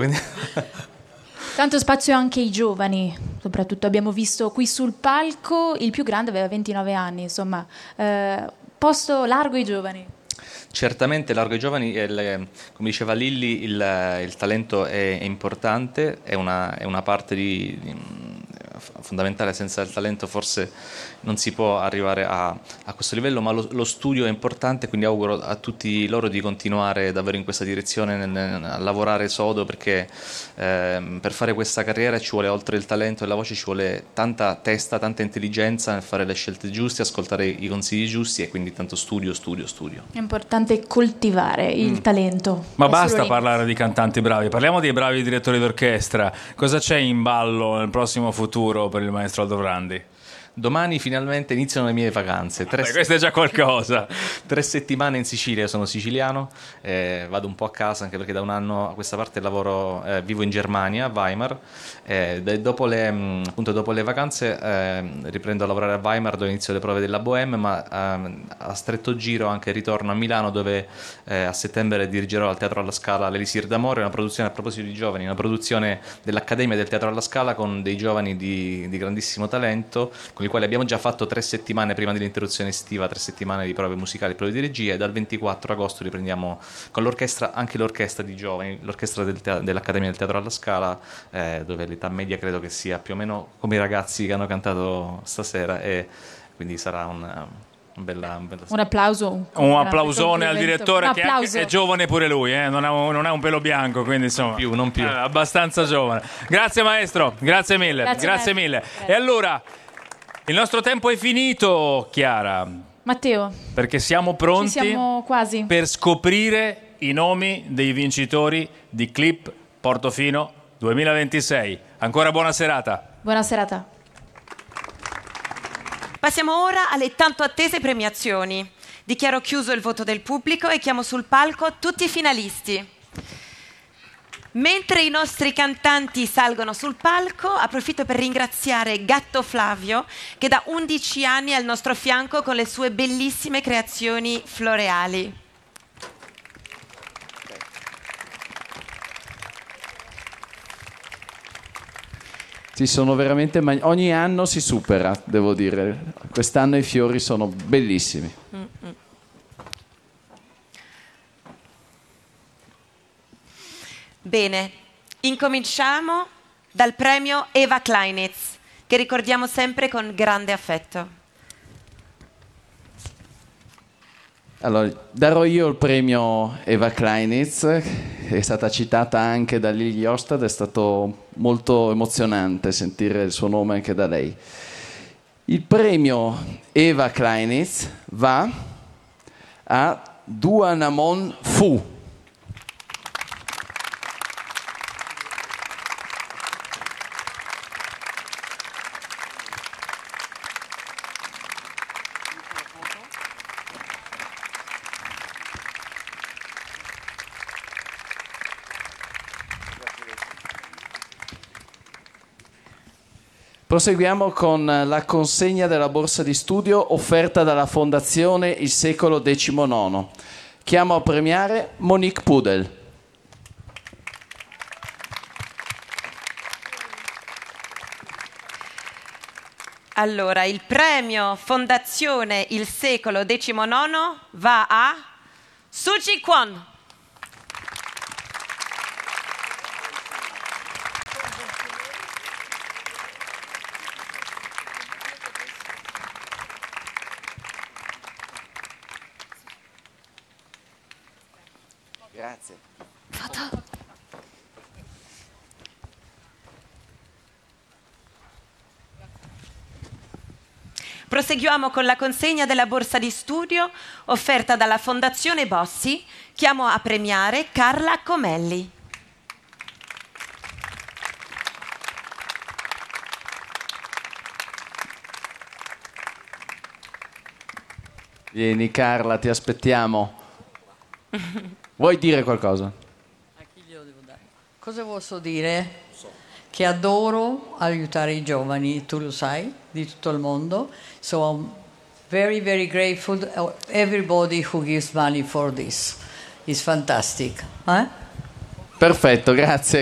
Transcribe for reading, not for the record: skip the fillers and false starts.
quindi... Tanto spazio anche ai giovani, soprattutto abbiamo visto qui sul palco, il più grande aveva 29 anni, insomma, posto largo ai giovani. Certamente largo ai giovani, come diceva Lilli, il talento è importante, è una parte fondamentale. Senza il talento forse non si può arrivare a questo livello, ma lo studio è importante, quindi auguro a tutti loro di continuare davvero in questa direzione, a lavorare sodo, perché per fare questa carriera ci vuole, oltre il talento e la voce, ci vuole tanta testa, tanta intelligenza nel fare le scelte giuste, ascoltare i consigli giusti, e quindi tanto studio. È importante coltivare il talento. Ma basta parlare di cantanti bravi, parliamo dei bravi direttori d'orchestra. Cosa c'è in ballo nel prossimo futuro per il maestro Aldo Vrandi? Domani finalmente iniziano le mie vacanze. Questo è già qualcosa. 3 settimane in Sicilia, sono siciliano, vado un po' a casa, anche perché da un anno a questa parte lavoro, vivo in Germania, a Weimar. Dopo le vacanze riprendo a lavorare a Weimar, dove inizio le prove della Bohème, ma a stretto giro anche ritorno a Milano, dove a settembre dirigerò al Teatro alla Scala l'Elisir d'Amore, una produzione, a proposito di giovani, una produzione dell'Accademia del Teatro alla Scala con dei giovani di grandissimo talento, con i quali abbiamo già fatto 3 settimane prima dell'interruzione estiva, 3 settimane di prove musicali, prove di regia, e dal 24 agosto riprendiamo con l'orchestra, anche l'orchestra di giovani, l'orchestra dell'Accademia del Teatro alla Scala, dove l'età media credo che sia più o meno come i ragazzi che hanno cantato stasera, e quindi sarà un applauso. Un applausone al direttore, che è giovane pure lui, non ha un pelo bianco, quindi insomma non più. Abbastanza giovane. Grazie maestro, grazie mille. E allora il nostro tempo è finito, Chiara. Matteo, perché siamo pronti, ci siamo quasi, per scoprire i nomi dei vincitori di Clip Portofino 2026. Ancora buona serata. Buona serata. Passiamo ora alle tanto attese premiazioni. Dichiaro chiuso il voto del pubblico e chiamo sul palco tutti i finalisti. Mentre i nostri cantanti salgono sul palco, approfitto per ringraziare Gatto Flavio, che da 11 anni è al nostro fianco con le sue bellissime creazioni floreali. Sì, sono veramente ogni anno si supera, devo dire. Quest'anno i fiori sono bellissimi. Bene, incominciamo dal premio Eva Kleinitz, che ricordiamo sempre con grande affetto. Allora, darò io il premio Eva Kleinitz, che è stata citata anche da Lili Ostad, è stato molto emozionante sentire il suo nome anche da lei. Il premio Eva Kleinitz va a Duanamon Fu. Proseguiamo con la consegna della borsa di studio offerta dalla Fondazione Il Secolo XIX. Chiamo a premiare Monique Pudel. Allora, il premio Fondazione Il Secolo XIX va a Suji Kwon. Grazie. Proseguiamo con la consegna della borsa di studio offerta dalla Fondazione Bossi. Chiamo a premiare Carla Comelli. Vieni Carla, ti aspettiamo. Vuoi dire qualcosa? A chi glielo devo dare? Cosa posso dire? Che adoro aiutare i giovani, tu lo sai, di tutto il mondo. So I'm very, very grateful to everybody who gives money for this. It's fantastic. Perfetto, grazie.